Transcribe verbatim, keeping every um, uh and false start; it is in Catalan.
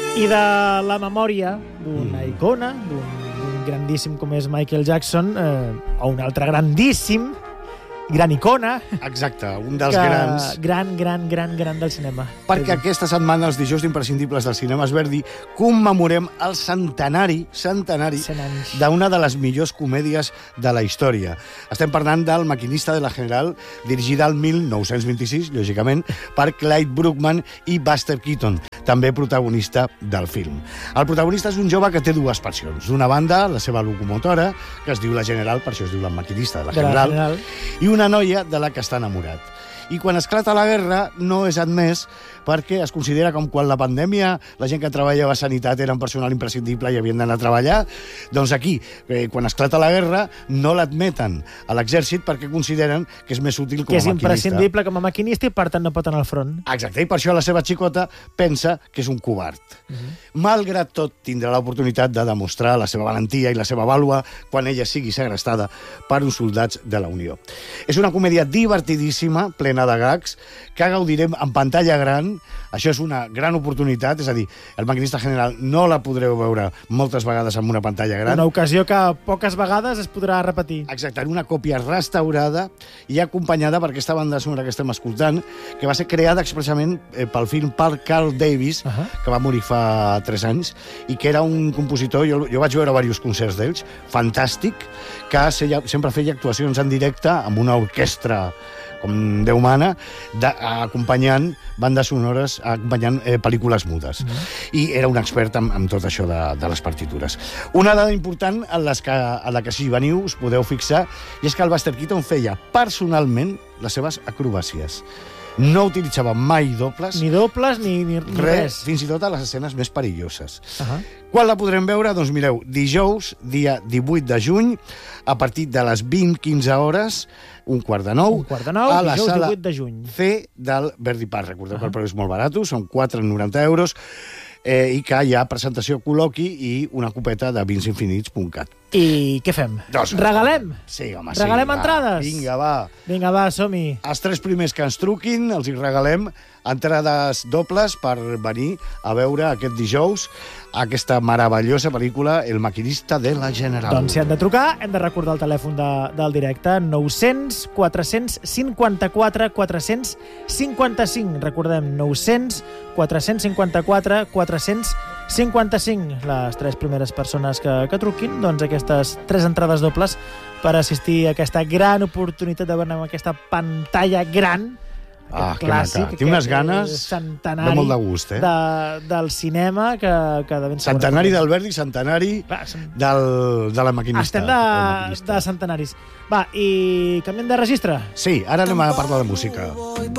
I de la memòria d'una mm. icona, d'un grandíssim com és Michael Jackson, eh, o un altre grandíssim, gran icona. Exacte, un dels que, grans. Gran, gran, gran, gran del cinema. Perquè aquesta setmana, els dijous imprescindibles del cinema Esverdi, commemorem el centenari, centenari d'una de les millors comèdies de la història. Estem parlant del Maquinista de la General, dirigida al mil nou-cents vint-i-sis, lògicament, per Clyde Bruckman i Buster Keaton, també protagonista del film. El protagonista és un jove que té dues passions. D'una banda, la seva locomotora, que es diu la General, per això es diu la Maquinista de la General, de la General. I una noia de la que està enamorat. I quan esclata la guerra no és admès perquè es considera com quan la pandèmia la gent que treballava a sanitat eren personal imprescindible i havien d'anar a treballar. Doncs aquí, eh, quan esclata la guerra, no l'admeten a l'exèrcit perquè consideren que és més útil com a maquinista. Que és imprescindible com a maquinista i per tant no pot anar al front. Exacte, i per això la seva xicota pensa que és un covard. Uh-huh. Malgrat tot, tindrà l'oportunitat de demostrar la seva valentia i la seva vàlua quan ella sigui segrestada per uns soldats de la Unió. És una comèdia divertidíssima, plena de gags, que gaudirem en pantalla gran. Això és una gran oportunitat, és a dir, el Maquinista General no la podreu veure moltes vegades en una pantalla gran. Una ocasió que poques vegades es podrà repetir. Exacte, una còpia restaurada i acompanyada per aquesta banda sonora que estem escoltant, que va ser creada expressament pel film per Carl Davis, uh-huh. que va morir fa tres anys, i que era un compositor, jo, jo vaig veure diversos concerts d'ells, fantàstic, que sempre feia actuacions en directe amb una orquestra com Déu mana, de, acompanyant bandes sonores, acompanyant eh, pel·lícules mudes. Mm. I era un expert en, en tot això de, de les partitures. Una dada important en les que, a la que si veniu us podeu fixar, i és que el Buster Keaton feia personalment les seves acrobàcies. No utilitzava mai dobles. Ni dobles, ni, ni, ni res. res. Fins i tot a les escenes més perilloses. Uh-huh. Quan la podrem veure? Doncs mireu, dijous, dia divuit de juny, a partir de les vint quinze hores, un quart de nou, un quart de nou a la dijous, sala divuit de juny. C del Verdi Park. Recordeu uh-huh. que el preu és molt barat, són quatre coma noranta euros, eh, i que hi ha presentació, col·loqui i una copeta de vins infinits punt cat. I què fem? Dos. Regalem? Sí, home, regalem sí. entrades? Vinga, va. Vinga, va, som-hi. Els tres primers que ens truquin els hi regalem entrades dobles per venir a veure aquest dijous aquesta meravellosa pel·lícula El Maquinista de la General. Doncs si han de trucar, hem de recordar el telèfon de, del directe, nou-cents quatre-cents cinquanta-quatre quatre-cents cinquanta-cinc. Recordem, nou-cents quatre-cents cinquanta-quatre quatre-cents cinquanta-cinc. Les tres primeres persones que, que truquin, doncs aquestes tres entrades dobles per assistir a aquesta gran oportunitat de veure aquesta pantalla gran. Ah, que clàssic, maca. Té unes ganes de molt de gust, eh? De, del cinema que, que de ben centenari del Verdi, centenari Va, som... del, de la Maquinista. Estem de, de centenaris. Va, i canviem de registre? Sí, ara anem a parlar de música.